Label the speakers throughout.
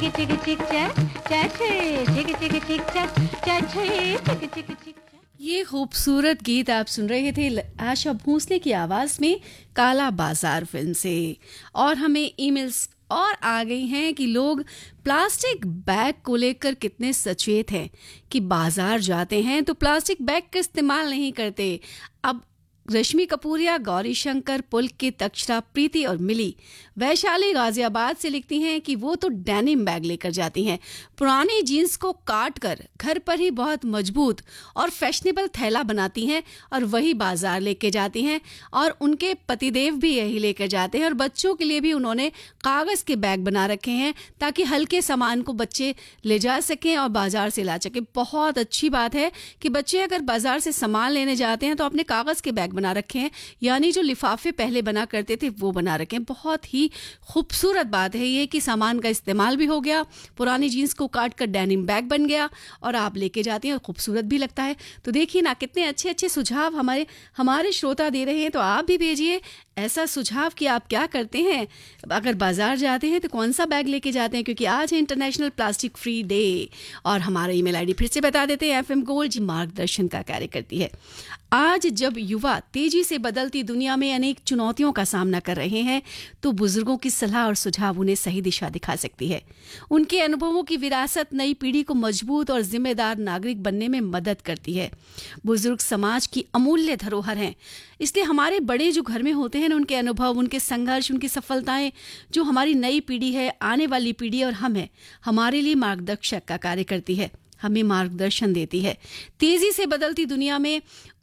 Speaker 1: ये खूबसूरत गीत आप सुन रहे थे आशा भोसले की आवाज में काला बाजार फिल्म से। और हमें ईमेल्स और आ गई हैं कि लोग प्लास्टिक बैग को लेकर कितने सचेत हैं कि बाजार जाते हैं तो प्लास्टिक बैग का इस्तेमाल नहीं करते। अब रश्मि कपूरिया, गौरी शंकर, पुलकित, अक्षरा, प्रीति और मिली वैशाली गाजियाबाद से लिखती हैं कि वो तो डेनिम बैग लेकर जाती हैं। पुरानी जीन्स को काट कर घर पर ही बहुत मजबूत और फैशनेबल थैला बनाती हैं और वही बाजार लेके जाती हैं। और उनके पतिदेव भी यही लेकर जाते हैं और बच्चों के लिए भी उन्होंने कागज के बैग बना रखे हैं ताकि हल्के सामान को बच्चे ले जा सकें और बाजार से ला सकें। बहुत अच्छी बात है कि बच्चे अगर बाजार से सामान लेने जाते हैं तो अपने कागज के बैग बना रखे हैं, यानी जो लिफाफे पहले बना करते थे वो बना रखे हैं। बहुत ही खूबसूरत बात है ये कि सामान का इस्तेमाल भी हो गया, पुरानी जीन्स को काट कर डेनिम बैग बन गया और आप लेके जाते हैं और खूबसूरत भी लगता है। तो देखिए ना कितने अच्छे अच्छे सुझाव हमारे श्रोता दे रहे हैं। तो आप भी भेजिए ऐसा सुझाव कि आप क्या करते हैं अगर बाजार जाते हैं तो कौन सा बैग लेके जाते हैं, क्योंकि आज है इंटरनेशनल प्लास्टिक फ्री डे। और हमारा ईमेल आईडी फिर से बता देते हैं, FM गोल्ड जी मार्गदर्शन का कार्य करती है। आज जब युवा तेजी से बदलती दुनिया में अनेक चुनौतियों का सामना कर रहे हैं तो बुजुर्गों की सलाह और सुझाव उन्हें सही दिशा दिखा सकती है। उनके अनुभवों की विरासत नई पीढ़ी को मजबूत और जिम्मेदार नागरिक बनने में मदद करती है। बुजुर्ग समाज की अमूल्य धरोहर हैं, इसलिए हमारे बड़े जो घर में होते हैं उनके अनुभव, उनके संघर्ष, उनकी सफलताएं जो हमारी नई पीढ़ी है, आने वाली पीढ़ी और हम हैं, हमारे लिए मार्गदर्शक का कार्य करती है, हमें मार्गदर्शन देती है। तेजी से बदलती दुनिया में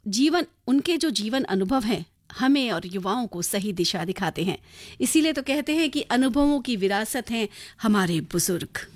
Speaker 1: उनके जो जीवन अनुभव हैं हमें और युवाओं को सही दिशा दिखाते हैं। इसीलिए तो कहते हैं कि अनुभवों की विरासत हैं हमारे बुजुर्ग।